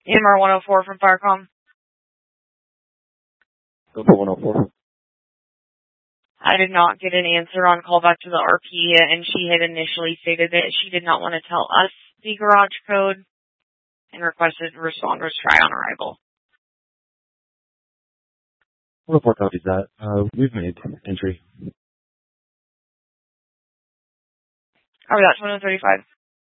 EMR 104 from Firecom. Go for 104. I did not get an answer on callback to the RP, and she had initially stated that she did not want to tell us the garage code and requested responders try on arrival. 104 copies that. We've made entry. Copy that, 2135.